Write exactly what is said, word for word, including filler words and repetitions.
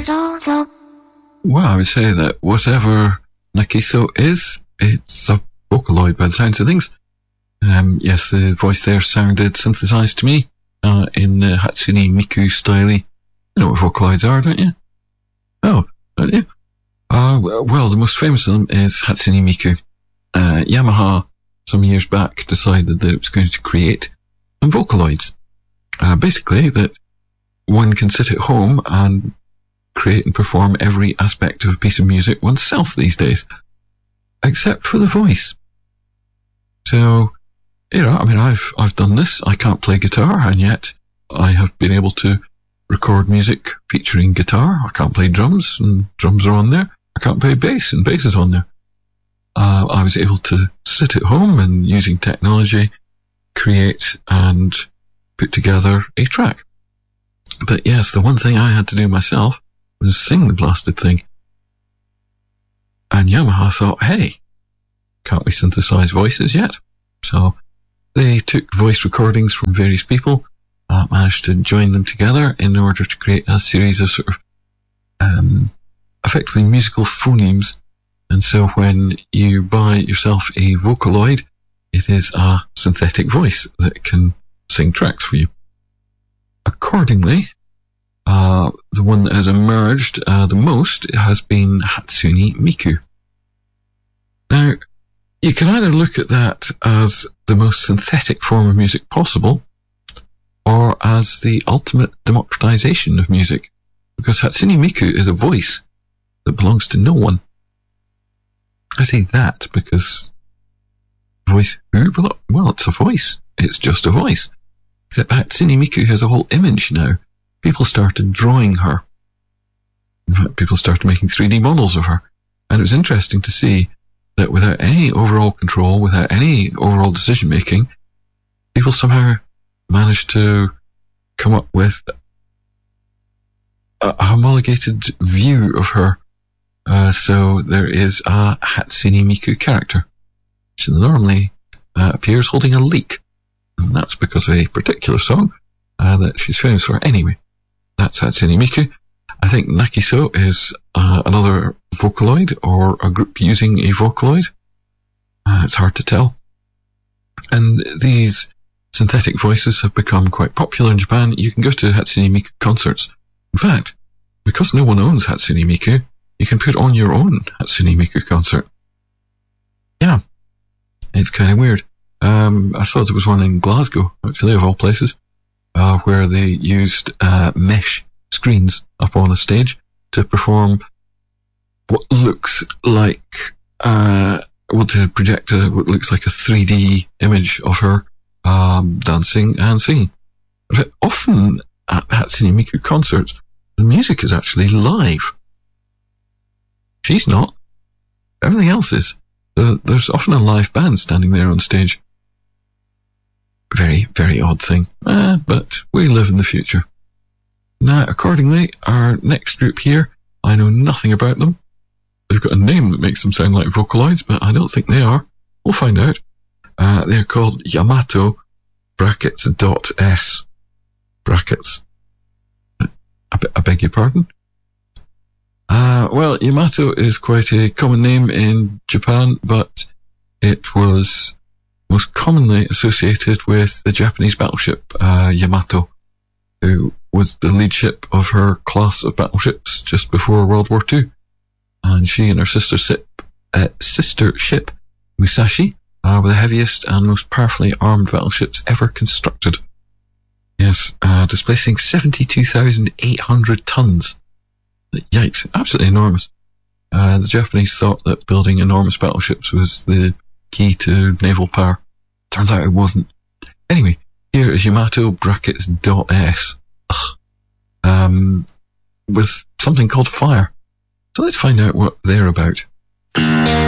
Well, I would say that whatever Nakiso is, it's a Vocaloid by the sounds of things. Um, yes, the voice there sounded synthesized to me uh, in the Hatsune Miku style. You know what Vocaloids are, don't you? Oh, don't you? Uh, well, the most famous of them is Hatsune Miku. Uh, Yamaha, some years back, decided that it was going to create some Vocaloids. Uh, basically, that one can sit at home and create and perform every aspect of a piece of music oneself these days, except for the voice. So, you know, I mean, I've I've done this. I can't play guitar, and yet I have been able to record music featuring guitar. I can't play drums, and drums are on there. I can't play bass, and bass is on there. Uh, I was able to sit at home and, using technology, create and put together a track. But yes, the one thing I had to do myself was sing the blasted thing. And Yamaha thought, hey, can't we synthesize voices yet? So they took voice recordings from various people, uh, managed to join them together in order to create a series of sort of um, effectively musical phonemes. And so when you buy yourself a Vocaloid, it is a synthetic voice that can sing tracks for you. Accordingly, uh, the one that has emerged uh, the most has been Hatsune Miku. Now, you can either look at that as the most synthetic form of music possible, or as the ultimate democratization of music, because Hatsune Miku is a voice that belongs to no one. I say that because voice who? Well, it's a voice. It's just a voice. Except Hatsune Miku has a whole image now. People started drawing her. In fact, people started making three D models of her. And it was interesting to see that without any overall control, without any overall decision making, people somehow managed to come up with a, a homologated view of her. Uh, so there is a Hatsune Miku character. She normally uh, appears holding a leek. And that's because of a particular song uh, that she's famous for. Anyway, that's Hatsune Miku. I think Nakiso is uh, another Vocaloid or a group using a Vocaloid. Uh, it's hard to tell. And these synthetic voices have become quite popular in Japan. You can go to Hatsune Miku concerts. In fact, because no one owns Hatsune Miku, you can put on your own Hatsune Miku concert. Yeah, it's kind of weird. Um, I thought there was one in Glasgow, actually, of all places, uh, where they used uh, mesh screens up on a stage to perform what looks like, uh, well, to project a, what looks like a three D image of her um, dancing and singing. But often at Hatsune Miku concerts, the music is actually live. She's not. Everything else is. There's often a live band standing there on stage. Very, very odd thing. Uh, but we live in the future. Now, accordingly, our next group here, I know nothing about them. They've got a name that makes them sound like Vocaloids, but I don't think they are. We'll find out. Uh, they're called Yamato brackets dot S brackets. I, be- I beg your pardon? Uh, well, Yamato is quite a common name in Japan, but it was most commonly associated with the Japanese battleship, uh, Yamato, who was the lead ship of her class of battleships just before World War Two. And she and her sister ship, uh, sister ship, Musashi, uh, were the heaviest and most powerfully armed battleships ever constructed. Yes, uh, displacing seventy-two thousand eight hundred tons. Yikes, absolutely enormous. Uh, the Japanese thought that building enormous battleships was the key to naval power. Turns out it wasn't. Anyway, here is Yamato brackets dot S. Ugh. Um, with something called fire. So let's find out what they're about.